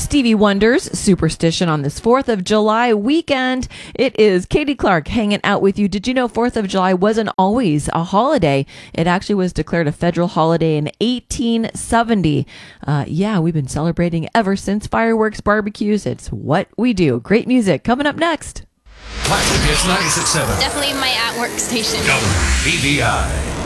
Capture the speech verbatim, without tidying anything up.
Stevie Wonder's Superstition on this fourth of July weekend. It is Katie Clark hanging out with you. Did you know fourth of July wasn't always a holiday? It actually was declared a federal holiday in eighteen seventy. Uh, yeah, we've been celebrating ever since. Fireworks, barbecues, it's what we do. Great music coming up next. Classic Hits ninety-six point seven. Definitely my at-work station. W B V I.